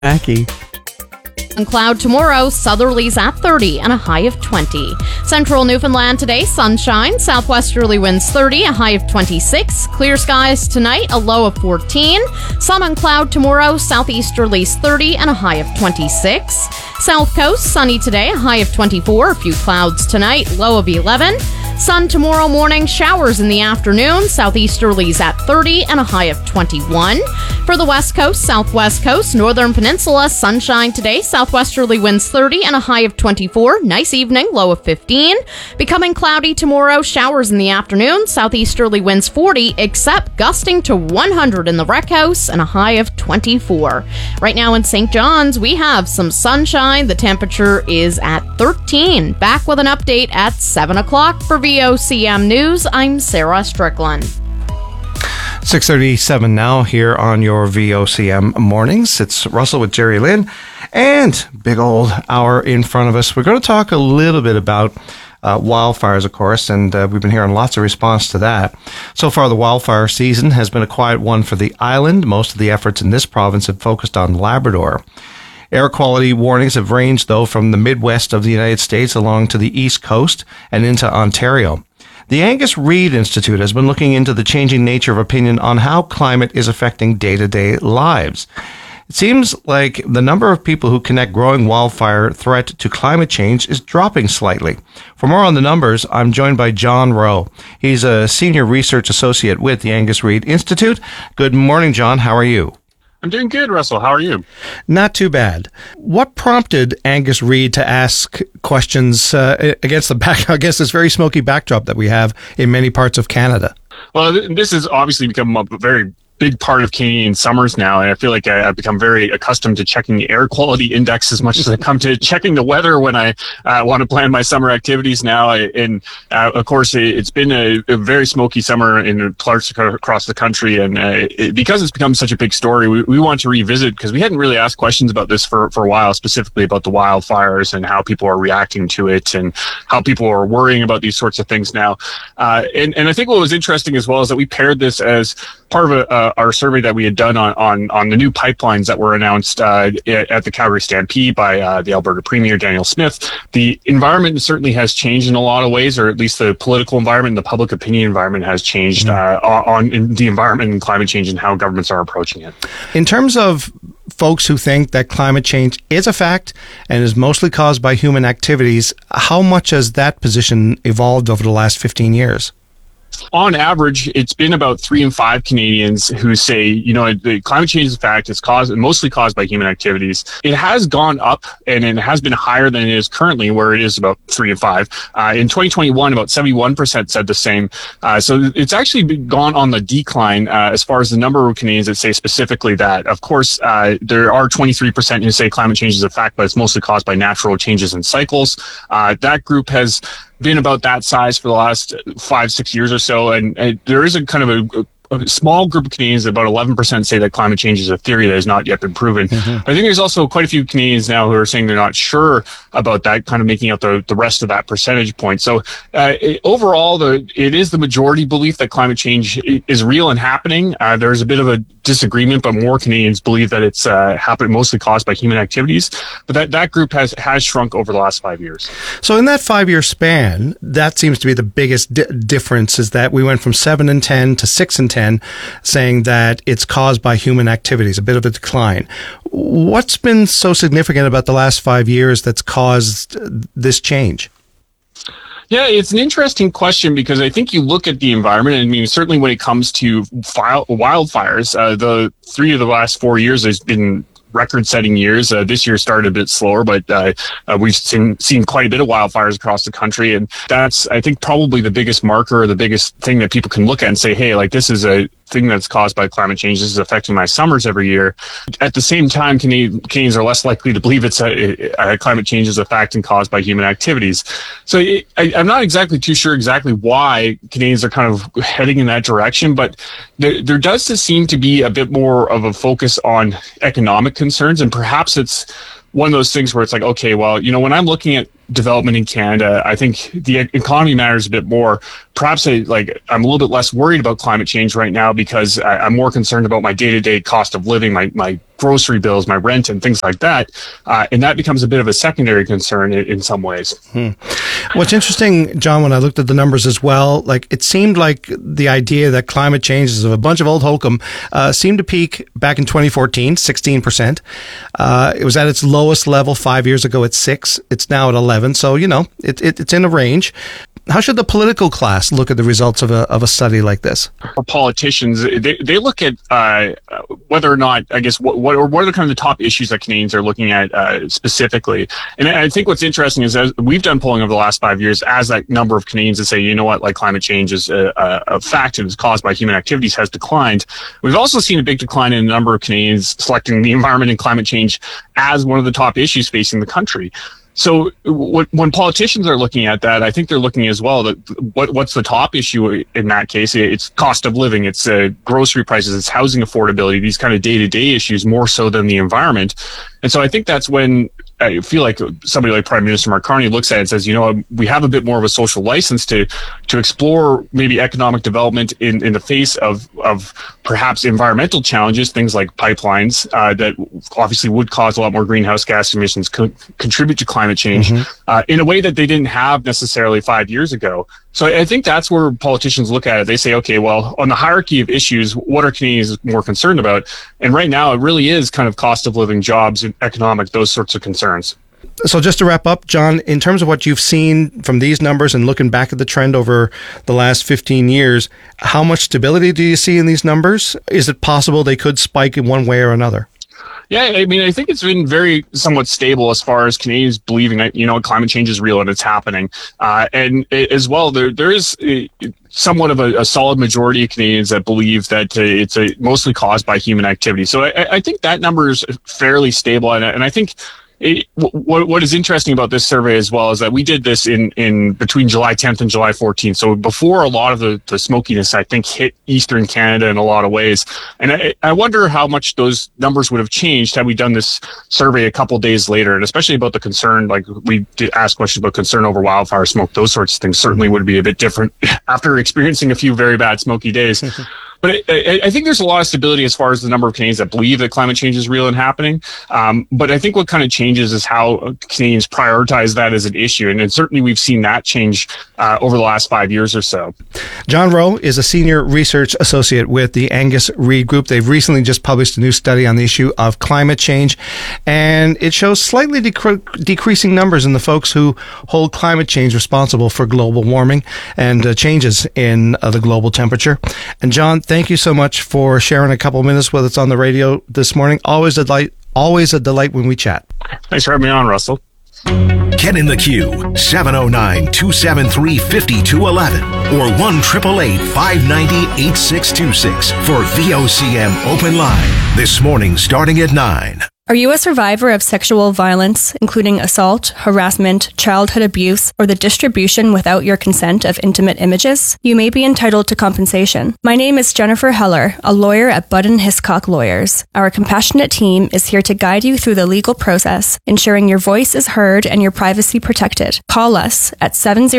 Mackie. And cloud tomorrow, southerlies at 30 and a high of 20. Central Newfoundland today, sunshine, southwesterly winds 30, a high of 26. Clear skies tonight, a low of 14. Sun and cloud tomorrow, southeasterlies 30 and a high of 26. South coast, sunny today, a high of 24. A few clouds tonight, low of 11. Sun tomorrow morning, showers in the afternoon, southeasterlies at 30 and a high of 21. For the west coast, southwest coast, northern peninsula, sunshine today, southwesterly winds 30 and a high of 24. Nice evening, low of 15. Becoming cloudy tomorrow, showers in the afternoon, southeasterly winds 40, except gusting to 100 in the rec house and a high of 24. Right now in St. John's, we have some sunshine. The temperature is at 13. Back with an update at 7 o'clock for VOCM News. I'm Sarah Strickland. 6:37 now here on your VOCM mornings. It's Russell with Jerry Lynn and big old hour in front of us. We're going to talk a little bit about wildfires, of course, and we've been hearing lots of response to that. So far, the wildfire season has been a quiet one for the island. Most of the efforts in this province have focused on Labrador. Air quality warnings have ranged, though, from the Midwest of the United States along to the East Coast and into Ontario. The Angus Reid Institute has been looking into the changing nature of opinion on how climate is affecting day-to-day lives. It seems like the number of people who connect growing wildfire threat to climate change is dropping slightly. For more on the numbers, I'm joined by John Rowe. He's a senior research associate with the Angus Reid Institute. Good morning, John. How are you? I'm doing good, Russell. How are you? Not too bad. What prompted Angus Reid to ask questions against this very smoky backdrop that we have in many parts of Canada? Well, this has obviously become a very big part of Canadian summers now, and I feel like I've become very accustomed to checking the air quality index as much as I come to checking the weather when I want to plan my summer activities now. And of course, it's been a very smoky summer in parts across the country, and because it's become such a big story, we want to revisit, because we hadn't really asked questions about this for a while, specifically about the wildfires and how people are reacting to it and how people are worrying about these sorts of things now. And I think what was interesting as well is that we paired this as part of our survey that we had done on the new pipelines that were announced at the Calgary Stampede by the Alberta Premier, Daniel Smith. The environment certainly has changed in a lot of ways, or at least the political environment, the public opinion environment has changed on the environment and climate change and how governments are approaching it. In terms of folks who think that climate change is a fact and is mostly caused by human activities, how much has that position evolved over the last 15 years? On average, it's been about 3 in 5 Canadians who say, the climate change is a fact. It's mostly caused by human activities. It has gone up, and it has been higher than it is currently, where it is about 3 in 5. In 2021, about 71% said the same. So it's actually gone on the decline as far as the number of Canadians that say specifically that. Of course, there are 23% who say climate change is a fact, but it's mostly caused by natural changes in cycles. That group has been about that size for the last 5-6 years or so, and there is a kind of a small group of Canadians, about 11% say that climate change is a theory that has not yet been proven. I think there's also quite a few Canadians now who are saying they're not sure about that, kind of making out the rest of that percentage point. So overall, it is the majority belief that climate change is real and happening. There's a bit of a disagreement, but more Canadians believe that it's happened mostly caused by human activities. But that group has shrunk over the last 5 years. So in that 5-year span, that seems to be the biggest difference, is that we went from 7 in 10 to 6 in 10, saying that it's caused by human activities, a bit of a decline. What's been so significant about the last 5 years that's caused this change? Yeah, it's an interesting question, because I think you look at the environment, and I mean, certainly when it comes to wildfires, the 3 of the last 4 years has been record-setting years. This year started a bit slower, but we've seen quite a bit of wildfires across the country, and that's, I think, probably the biggest marker, or the biggest thing that people can look at and say, hey, like, this is a thing that's caused by climate change. This is affecting my summers every year. At the same time, Canadians are less likely to believe it's climate change is a fact and caused by human activities. So I'm not exactly too sure exactly why Canadians are kind of heading in that direction, but there does seem to be a bit more of a focus on economic concerns, and perhaps it's one of those things where it's like, okay, well, when I'm looking at development in Canada. I think the economy matters a bit more. Perhaps I'm a little bit less worried about climate change right now because I'm more concerned about my day-to-day cost of living, my grocery bills, my rent, and things like that. And that becomes a bit of a secondary concern in some ways. What's interesting, John, when I looked at the numbers as well, it seemed like the idea that climate change is a bunch of old hokum seemed to peak back in 2014, 16%. It was at its lowest level 5 years ago at 6. It's now at 11. So, it's in a range. How should the political class look at the results of a study like this? For politicians, they look at whether or not, I guess, what are the kind of the top issues that Canadians are looking at specifically. And I think what's interesting is as we've done polling over the last 5 years, as that number of Canadians that say, climate change is a fact and is caused by human activities has declined. We've also seen a big decline in the number of Canadians selecting the environment and climate change as one of the top issues facing the country. So when politicians are looking at that, I think they're looking as well that what's the top issue in that case? It's cost of living, it's grocery prices, it's housing affordability, these kind of day-to-day issues more so than the environment. And so I think that's when I feel like somebody like Prime Minister Mark Carney looks at it and says, we have a bit more of a social license to explore maybe economic development in the face of perhaps environmental challenges, things like pipelines that obviously would cause a lot more greenhouse gas emissions, contribute to climate change in a way that they didn't have necessarily 5 years ago. So I think that's where politicians look at it. They say, okay, well, on the hierarchy of issues, what are Canadians more concerned about? And right now, it really is kind of cost of living, jobs, economic, those sorts of concerns. So just to wrap up, John, in terms of what you've seen from these numbers and looking back at the trend over the last 15 years, how much stability do you see in these numbers? Is it possible they could spike in one way or another? Yeah, I mean, I think it's been very somewhat stable as far as Canadians believing that, climate change is real and it's happening. And as well, there is somewhat of a solid majority of Canadians that believe that it's mostly caused by human activity. So I think that number is fairly stable. And I think what is interesting about this survey as well is that we did this in between July 10th and July 14th. So before a lot of the smokiness, I think, hit Eastern Canada in a lot of ways. And I wonder how much those numbers would have changed had we done this survey a couple days later. And especially about the concern, like we did ask questions about concern over wildfire smoke, those sorts of things certainly would be a bit different after experiencing a few very bad smoky days. But I think there's a lot of stability as far as the number of Canadians that believe that climate change is real and happening. But I think what kind of changes is how Canadians prioritize that as an issue. And certainly we've seen that change over the last 5 years or so. John Rowe is a senior research associate with the Angus Reid Group. They've recently just published a new study on the issue of climate change. And it shows slightly decreasing numbers in the folks who hold climate change responsible for global warming and changes in the global temperature. And John, thank you so much for sharing a couple of minutes with us on the radio this morning. Always a delight when we chat. Thanks for having me on, Russell. Get in the queue, 709-273-5211 or 1-888-590-8626 for VOCM Open Line. This morning starting at 9. Are you a survivor of sexual violence, including assault, harassment, childhood abuse, or the distribution without your consent of intimate images? You may be entitled to compensation. My name is Jennifer Heller, a lawyer at Budden Hiscock Lawyers. Our compassionate team is here to guide you through the legal process, ensuring your voice is heard and your privacy protected. Call us at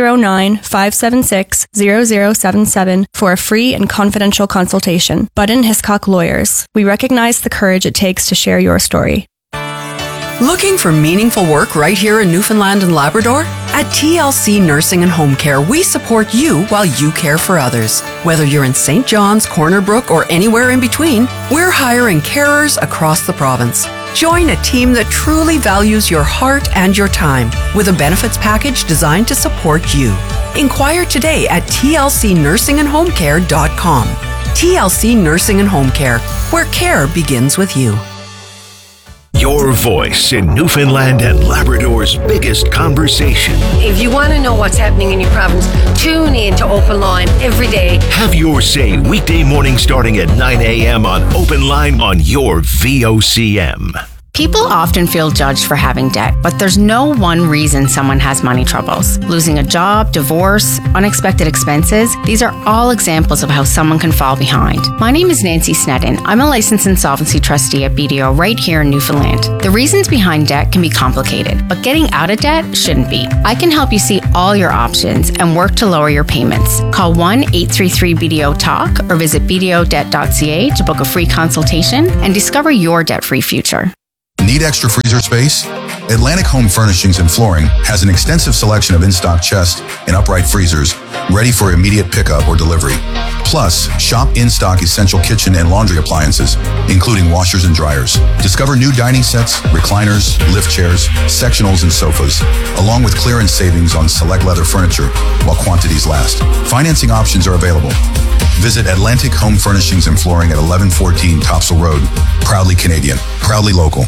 709-576-0077 for a free and confidential consultation. Budden Hiscock Lawyers. We recognize the courage it takes to share your story. Looking for meaningful work right here in Newfoundland and Labrador? At TLC Nursing and Home Care, we support you while you care for others. Whether you're in St. John's, Corner Brook, or anywhere in between, we're hiring carers across the province. Join a team that truly values your heart and your time with a benefits package designed to support you. Inquire today at tlcnursingandhomecare.com. TLC Nursing and Home Care, where care begins with you. Your voice in Newfoundland and Labrador's biggest conversation. If you want to know what's happening in your province, tune in to Open Line every day. Have your say weekday morning starting at 9 a.m. on Open Line on your VOCM. People often feel judged for having debt, but there's no one reason someone has money troubles. Losing a job, divorce, unexpected expenses, these are all examples of how someone can fall behind. My name is Nancy Sneddon. I'm a licensed insolvency trustee at BDO right here in Newfoundland. The reasons behind debt can be complicated, but getting out of debt shouldn't be. I can help you see all your options and work to lower your payments. Call 1-833-BDO-TALK or visit bdodebt.ca to book a free consultation and discover your debt-free future. Need extra freezer space? Atlantic Home Furnishings and Flooring has an extensive selection of in-stock chest and upright freezers ready for immediate pickup or delivery. Plus, shop in-stock essential kitchen and laundry appliances, including washers and dryers. Discover new dining sets, recliners, lift chairs, sectionals, and sofas, along with clearance savings on select leather furniture while quantities last. Financing options are available. Visit Atlantic Home Furnishings and Flooring at 1114 Topsail Road. Proudly Canadian, proudly local.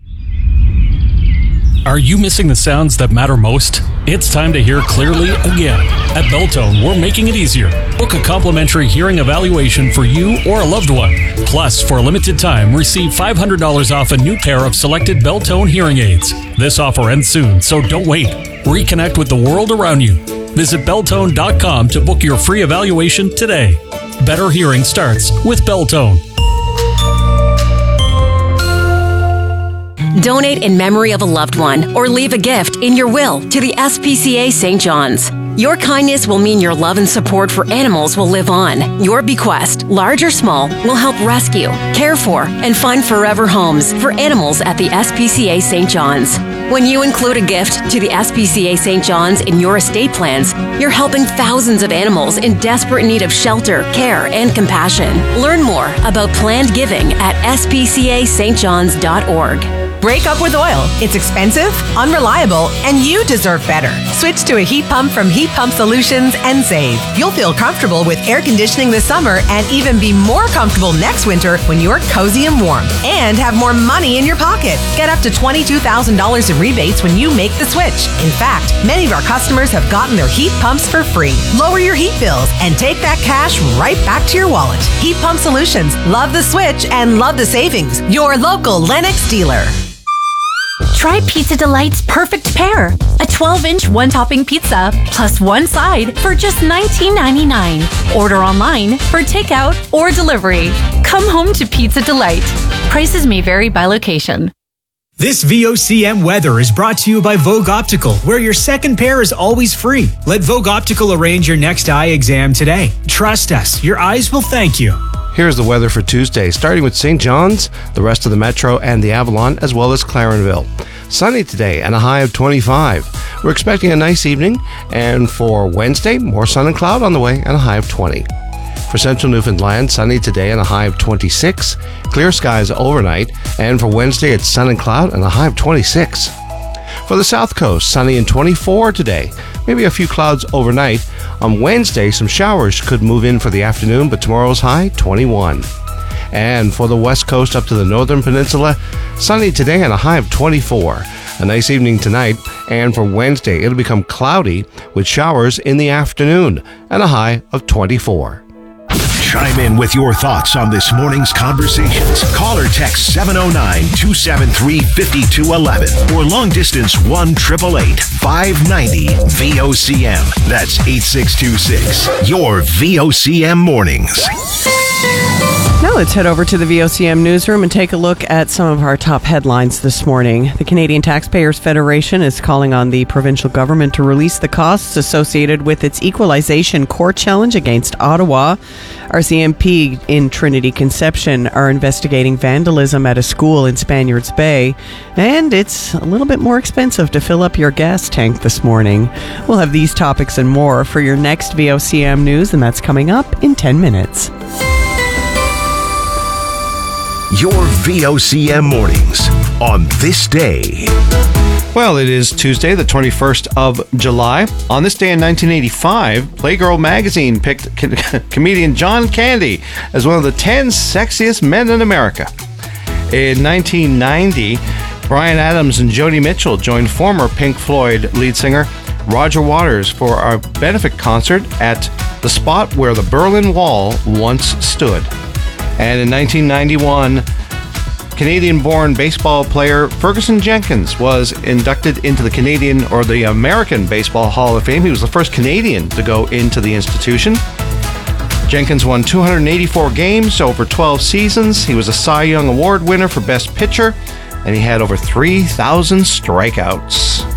Are you missing the sounds that matter most? It's time to hear clearly again. At Beltone, we're making it easier. Book a complimentary hearing evaluation for you or a loved one. Plus, for a limited time, receive $500 off a new pair of selected Beltone hearing aids. This offer ends soon, so don't wait. Reconnect with the world around you. Visit Beltone.com to book your free evaluation today. Better hearing starts with Beltone. Donate in memory of a loved one or leave a gift in your will to the SPCA St. John's. Your kindness will mean your love and support for animals will live on. Your bequest, large or small, will help rescue, care for, and find forever homes for animals at the SPCA St. John's. When you include a gift to the SPCA St. John's in your estate plans, you're helping thousands of animals in desperate need of shelter, care, and compassion. Learn more about planned giving at spcastjohns.org. Break up with oil. It's expensive, unreliable, and you deserve better. Switch to a heat pump from Heat Pump Solutions and save. You'll feel comfortable with air conditioning this summer and even be more comfortable next winter when you're cozy and warm and have more money in your pocket. Get up to $22,000 in rebates when you make the switch. In fact, many of our customers have gotten their heat pumps for free. Lower your heat bills and take that cash right back to your wallet. Heat Pump Solutions. Love the switch and love the savings. Your local Lennox dealer. Try Pizza Delight's Perfect Pair, a 12-inch one-topping pizza plus one side for just $19.99. Order online for takeout or delivery. Come home to Pizza Delight. Prices may vary by location. This VOCM weather is brought to you by Vogue Optical, where your second pair is always free. Let Vogue Optical arrange your next eye exam today. Trust us, your eyes will thank you. Here's the weather for Tuesday, starting with St. John's, the rest of the Metro and the Avalon, as well as Clarenville. Sunny today and a high of 25. We're expecting a nice evening, and for Wednesday, more sun and cloud on the way and a high of 20. For central Newfoundland, sunny today and a high of 26. Clear skies overnight, and for Wednesday, it's sun and cloud and a high of 26. For the South Coast, sunny and 24 today. Maybe a few clouds overnight. On Wednesday, some showers could move in for the afternoon, but tomorrow's high, 21. And for the West Coast up to the Northern Peninsula, sunny today and a high of 24. A nice evening tonight, and for Wednesday, it'll become cloudy with showers in the afternoon and a high of 24. Chime in with your thoughts on this morning's conversations. Call or text 709-273-5211 or long distance 1-888-590-VOCM. That's 8626. Your VOCM mornings. Now let's head over to the VOCM newsroom and take a look at some of our top headlines this morning. The Canadian Taxpayers Federation is calling on the provincial government to release the costs associated with its equalization court challenge against Ottawa. RCMP in Trinity Conception are investigating vandalism at a school in Spaniards Bay, and it's a little bit more expensive to fill up your gas tank this morning. We'll have these topics and more for your next VOCM news, and that's coming up in 10 minutes. Your VOCM mornings on this day. Well, it is Tuesday, the 21st of July. On this day in 1985, Playgirl magazine picked comedian John Candy as one of the 10 sexiest men in America. In 1990, Bryan Adams and Joni Mitchell joined former Pink Floyd lead singer Roger Waters for a benefit concert at the spot where the Berlin Wall once stood. And in 1991, Canadian-born baseball player Ferguson Jenkins was inducted into the Canadian or the American Baseball Hall of Fame. He was the first Canadian to go into the institution. Jenkins won 284 games over 12 seasons. He was a Cy Young Award winner for Best Pitcher, and he had over 3,000 strikeouts.